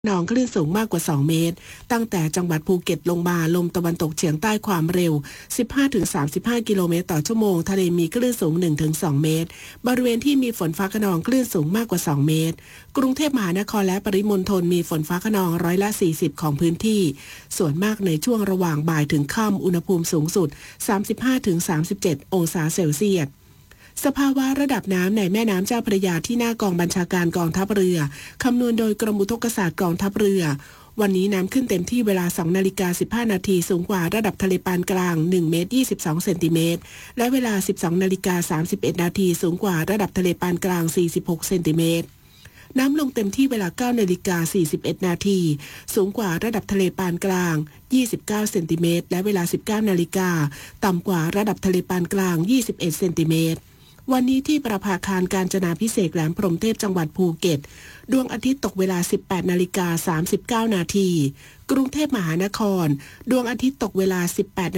นองคลื่นสูงมากกว่า2เมตรตั้งแต่จังหวัดภูเก็ตลงมาลมตะวันตกเฉียงใต้ความเร็ว 15-35 กิโลเมตรต่อชั่วโมงทะเลมีคลื่นสูง 1-2 เมตรบริเวณที่มีฝนฟ้าคะนองคลื่นสูงมากกว่า2เมตรกรุงเทพมหานครและปริมณฑลมีฝนฟ้าคะนอง40%ของพื้นที่ส่วนมากในช่วงระหว่างบ่ายถึงค่ำอุณหภูมิสูงสุด 35-37 องศาเซลเซียสสภาวะระดับน้ำในแม่น้ำเจ้าพระยาที่หน้ากองบัญชาการกองทัพเรือคำนวณโดยกรมอุทกศาสตร์กองทัพเรือวันนี้น้ำขึ้นเต็มที่เวลา 2:15 นาทีสูงกว่าระดับทะเลปานกลาง1เมตร22เซนติเมตรและเวลา 12:31 นาทีสูงกว่าระดับทะเลปานกลาง46เซนติเมตรน้ำลงเต็มที่เวลา 9:41 นาทีสูงกว่าระดับทะเลปานกลาง29เซนติเมตรและเวลา 19 นาฬิกาต่ำกว่าระดับทะเลปานกลาง21เซนติเมตรวันนี้ที่ประภาคารกาญจนาภิเษกแหลมพรหมเทพจังหวัดภูเก็ตดวงอาทิตย์ตกเวลา 18:39 นาทีกรุงเทพมหานครดวงอาทิตย์ตกเวลา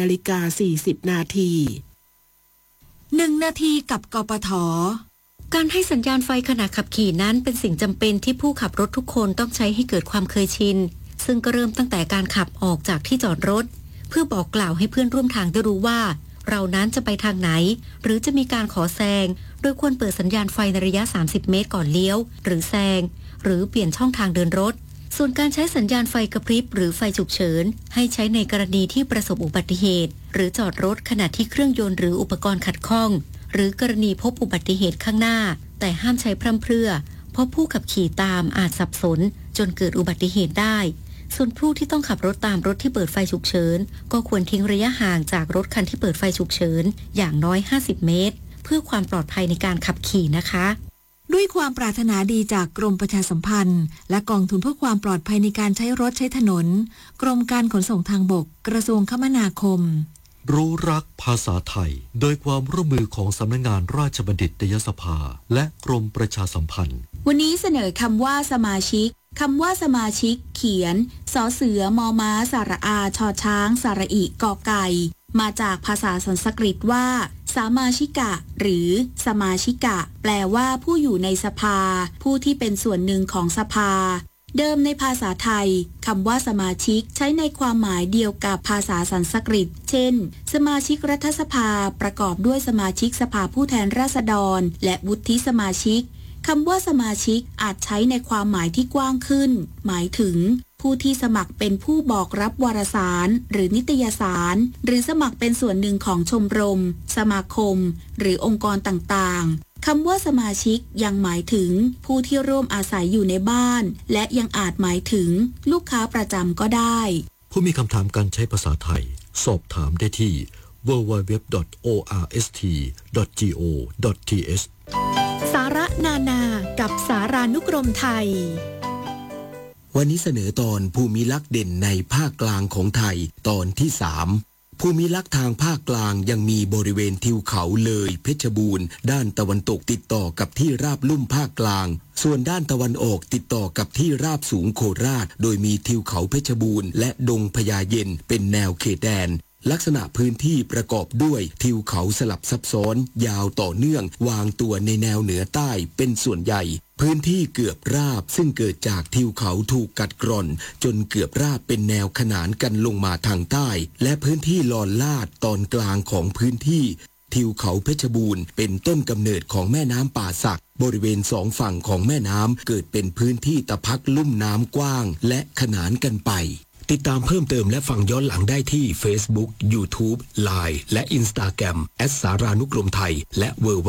18:40 นาที 1 นาทีกับกปท. การให้สัญญาณไฟขณะขับขี่นั้นเป็นสิ่งจำเป็นที่ผู้ขับรถทุกคนต้องใช้ให้เกิดความเคยชินซึ่งก็เริ่มตั้งแต่การขับออกจากที่จอดรถเพื่อบอกกล่าวให้เพื่อนร่วมทางได้รู้ว่าเรานั้นจะไปทางไหนหรือจะมีการขอแซงโดยควรเปิดสัญญาณไฟในระยะ30เมตรก่อนเลี้ยวหรือแซงหรือเปลี่ยนช่องทางเดินรถส่วนการใช้สัญญาณไฟกระพริบหรือไฟฉุกเฉินให้ใช้ในกรณีที่ประสบอุบัติเหตุหรือจอดรถขณะที่เครื่องยนต์หรืออุปกรณ์ขัดข้องหรือกรณีพบอุบัติเหตุข้างหน้าแต่ห้ามใช้พร่ำเพรื่อเพราะผู้ขับขี่ตามอาจสับสนจนเกิดอุบัติเหตุได้ส่วนผู้ที่ต้องขับรถตามรถที่เปิดไฟฉุกเฉินก็ควรทิ้งระยะห่างจากรถคันที่เปิดไฟฉุกเฉินอย่างน้อย50เมตรเพื่อความปลอดภัยในการขับขี่นะคะด้วยความปรารถนาดีจากกรมประชาสัมพันธ์และกองทุนเพื่อความปลอดภัยในการใช้รถใช้ถนนกรมการขนส่งทางบกกระทรวงคมนาคมรู้รักภาษาไทยโดยความร่วมมือของสำนักงานราชบัณฑิตยสภาและกรมประชาสัมพันธ์วันนี้เสนอคำว่าสมาชิกคำว่าสมาชิกเขียนสอเสือมอม้าสระอาชอช้างสระอิกอไก่มาจากภาษาสันสกฤตว่าสามาชิกะหรือสมาชิกะแปลว่าผู้อยู่ในสภาผู้ที่เป็นส่วนหนึ่งของสภาเดิมในภาษาไทยคำว่าสมาชิกใช้ในความหมายเดียวกับภาษาสันสกฤตเช่นสมาชิกรัฐสภาประกอบด้วยสมาชิกสภาผู้แทนราษฎรและวุฒิสมาชิกคำว่าสมาชิกอาจใช้ในความหมายที่กว้างขึ้นหมายถึงผู้ที่สมัครเป็นผู้บอกรับวารสารหรือนิตยสารหรือสมัครเป็นส่วนหนึ่งของชมรมสมาคมหรือองค์กรต่างๆคำว่าสมาชิกยังหมายถึงผู้ที่ร่วมอาศัยอยู่ในบ้านและยังอาจหมายถึงลูกค้าประจำก็ได้ผู้มีคำถามการใช้ภาษาไทยสอบถามได้ที่ www.orst.go.th สาระนานากับสารานุกรมไทยวันนี้เสนอตอนภูมิลักษณ์เด่นในภาคกลางของไทยตอนที่3ภูมิลักษณ์ทางภาคกลางยังมีบริเวณทิวเขาเลยเพชรบูรณ์ด้านตะวันตกติดต่อกับที่ราบลุ่มภาคกลางส่วนด้านตะวันออกติดต่อกับที่ราบสูงโคราชโดยมีทิวเขาเพชรบูรณ์และดงพญาเย็นเป็นแนวเขตแดนลักษณะพื้นที่ประกอบด้วยทิวเขาสลับซับซ้อนยาวต่อเนื่องวางตัวในแนวเหนือใต้เป็นส่วนใหญ่พื้นที่เกือบราบซึ่งเกิดจากทิวเขาถูกกัดกร่อนจนเกือบราบเป็นแนวขนานกันลงมาทางใต้และพื้นที่ลอนลาดตอนกลางของพื้นที่ทิวเขาเพชรบูรณ์เป็นต้นกำเนิดของแม่น้ำป่าสักบริเวณสองฝั่งของแม่น้ำเกิดเป็นพื้นที่ตะพักลุ่มน้ำกว้างและขนานกันไปติดตามเพิ่มเติมและฟังย้อนหลังได้ที่ Facebook, YouTube, Line และ Instagram @สารานุกรมไทยและ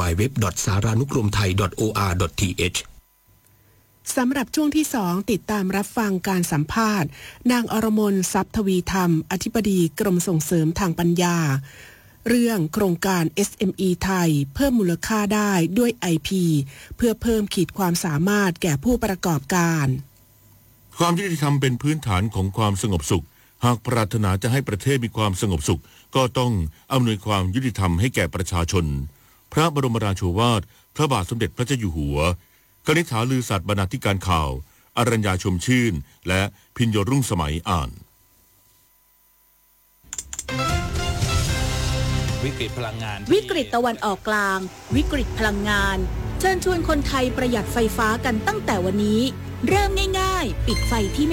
www.saranukromthai.or.th สำหรับช่วงที่2ติดตามรับฟังการสัมภาษณ์นางอรมนทรัพย์ทวีธรรมอธิบดีกรมส่งเสริมทางปัญญาเรื่องโครงการ SME ไทยเพิ่มมูลค่าได้ด้วย IP เพื่อเพิ่มขีดความสามารถแก่ผู้ประกอบการความยุติธรรมเป็นพื้นฐานของความสงบสุขหากปรารถนาจะให้ประเทศมีความสงบสุขก็ต้องอำนวยความยุติธรรมให้แก่ประชาชนพระบรมราโชวาทพระบาทสมเด็จพระเจ้าอยู่หัวกนิษฐาลือสัตย์บรรณาธิการข่าวอรัญญาชมชื่นและพิญโยรุ่งสมัยอ่านวิกฤตพลังงานวิกฤตตะวันออกกลางวิกฤตพลังงานเชิญชวนคนไทยประหยัดไฟฟ้ากันตั้งแต่วันนี้เริ่มง่ายๆ ปิดไฟที่